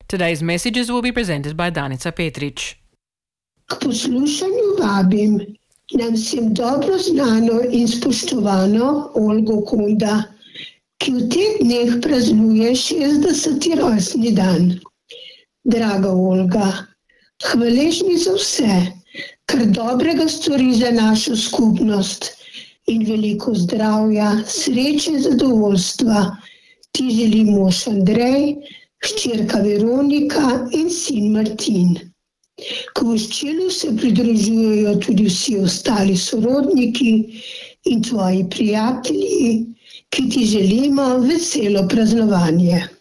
Today's messages will be presented by Danica Petrić. K poslušanju vabim nam vsem dobro znano in spoštovano Olgo Konda, ki v teh dneh praznuje 60. rojstni dan. Draga Olga, hvaležni za vse, kar dobrega stori za našo skupnost in veliko zdravja, sreče in zadovoljstva ti želi mož Andrej, hčerka Veronika in sin Martin. K voščilu se pridružujejo tudi vsi ostali sorodniki in tvoji prijatelji, ki ti želimo veselo praznovanje.